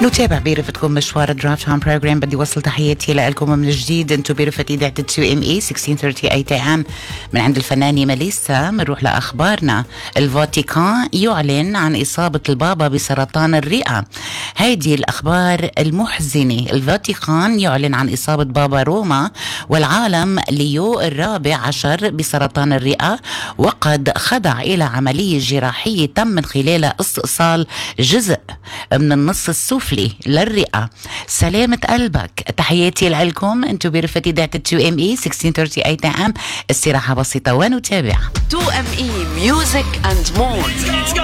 نتابع برفتكم مشوار درافت هام بروجرام. بدي وصل تحياتي لكم من جديد. انتم برفت اذاعه 2ME 1638 AM من عند الفنانه ميليسا. بنروح لاخبارنا. الفاتيكان يعلن عن اصابه البابا بسرطان الرئه. هذه الاخبار المحزنه. الفاتيكان يعلن عن اصابه بابا روما والعالم ليو الرابع عشر بسرطان الرئه، وقد خضع الى عمليه جراحيه تم من خلالها استئصال جزء من النص السفلي للرئة. سلامة قلبك. تحياتي لكم. انتو برفة اذاعة 2ME 1638 AM. استراحة بسيطة ونتابع 2ME Music and More.